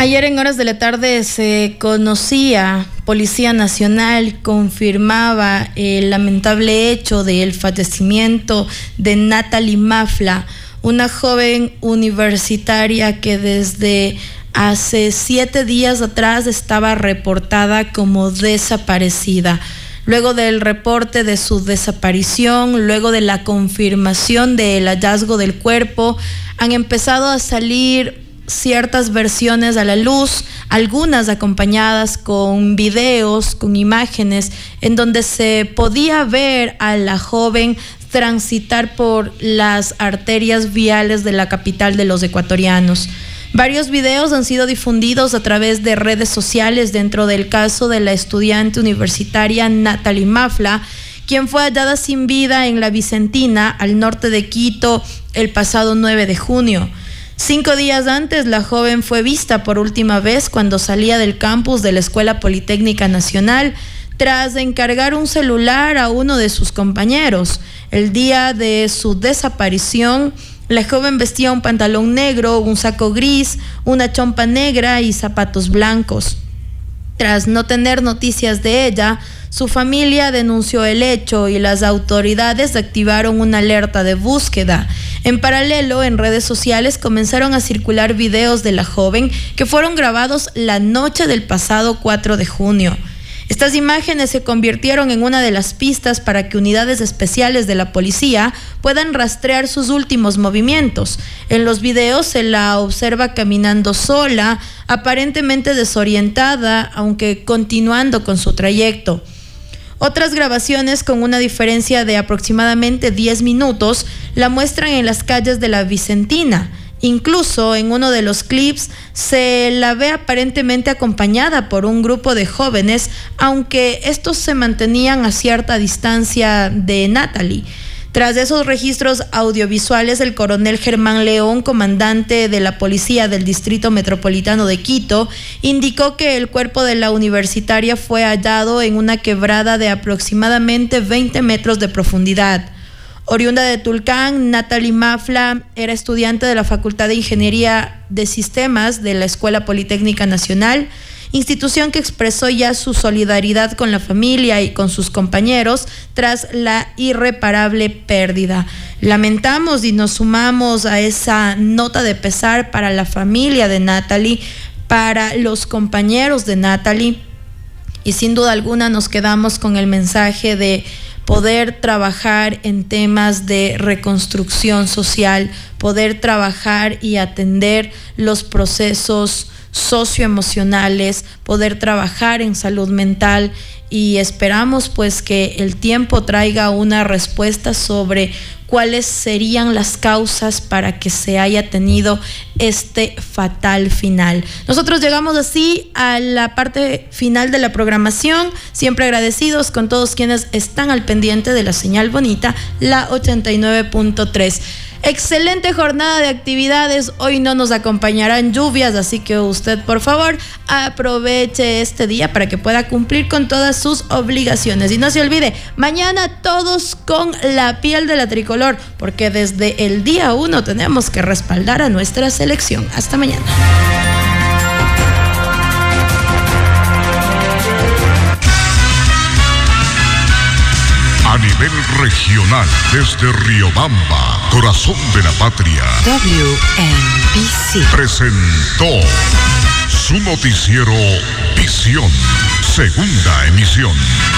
Ayer en horas de la tarde se conocía, Policía Nacional confirmaba el lamentable hecho del fallecimiento de Natalie Mafla, una joven universitaria que desde hace 7 días atrás estaba reportada como desaparecida. Luego del reporte de su desaparición, luego de la confirmación del hallazgo del cuerpo, han empezado a salir ciertas versiones a la luz, algunas acompañadas con videos, con imágenes, en donde se podía ver a la joven transitar por las arterias viales de la capital de los ecuatorianos. Varios videos han sido difundidos a través de redes sociales dentro del caso de la estudiante universitaria Natalie Mafla, quien fue hallada sin vida en la Vicentina, al norte de Quito, el pasado 9 de junio. 5 días antes, la joven fue vista por última vez cuando salía del campus de la Escuela Politécnica Nacional tras encargar un celular a uno de sus compañeros. El día de su desaparición, la joven vestía un pantalón negro, un saco gris, una chompa negra y zapatos blancos. Tras no tener noticias de ella, su familia denunció el hecho y las autoridades activaron una alerta de búsqueda. En paralelo, en redes sociales comenzaron a circular videos de la joven que fueron grabados la noche del pasado 4 de junio. Estas imágenes se convirtieron en una de las pistas para que unidades especiales de la policía puedan rastrear sus últimos movimientos. En los videos se la observa caminando sola, aparentemente desorientada, aunque continuando con su trayecto. Otras grabaciones, con una diferencia de aproximadamente 10 minutos, la muestran en las calles de la Vicentina. Incluso en uno de los clips se la ve aparentemente acompañada por un grupo de jóvenes, aunque estos se mantenían a cierta distancia de Natalie. Tras esos registros audiovisuales, el coronel Germán León, comandante de la Policía del Distrito Metropolitano de Quito, indicó que el cuerpo de la universitaria fue hallado en una quebrada de aproximadamente 20 metros de profundidad. Oriunda de Tulcán, Natalie Mafla era estudiante de la Facultad de Ingeniería de Sistemas de la Escuela Politécnica Nacional, institución que expresó ya su solidaridad con la familia y con sus compañeros tras la irreparable pérdida. Lamentamos y nos sumamos a esa nota de pesar para la familia de Natalie, para los compañeros de Natalie, y sin duda alguna nos quedamos con el mensaje de poder trabajar en temas de reconstrucción social, poder trabajar y atender los procesos socioemocionales, poder trabajar en salud mental, y esperamos pues que el tiempo traiga una respuesta sobre cuáles serían las causas para que se haya tenido este fatal final. Nosotros llegamos así a la parte final de la programación, siempre agradecidos con todos quienes están al pendiente de la señal bonita, la 89.3. Excelente jornada de actividades. Hoy no nos acompañarán lluvias, así que usted, por favor, aproveche este día para que pueda cumplir con todas sus obligaciones. Y no se olvide, mañana todos con la piel de la tricolor, porque desde el día 1 tenemos que respaldar a nuestra selección. Hasta mañana. A nivel regional, desde Riobamba, corazón de la patria, WNBC presentó su noticiero Visión, segunda emisión.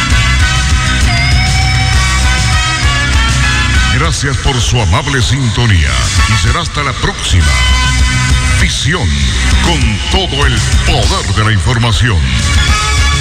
Gracias por su amable sintonía y será hasta la próxima. Visión, con todo el poder de la información.